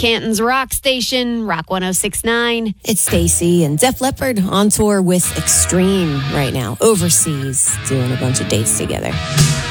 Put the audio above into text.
Canton's rock station, Rock 106.9. It's Stacy and Def Leppard on tour with Extreme right now, overseas, doing a bunch of dates together.